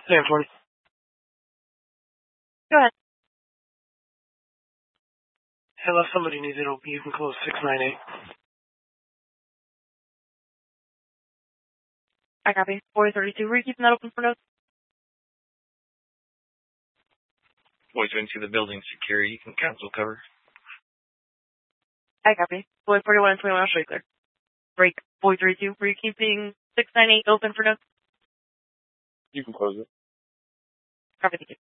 Sam 20. Go ahead. Hey, left somebody needs it open. You can close 698. I copy. 432. Were you keeping that open for notes? Boys into the building security. You can cancel cover. I copy. Boy 41 and 21 straight clear. Break. Boy 32. Were you keeping 698 open for notes? You can close it. Copy. Thank you.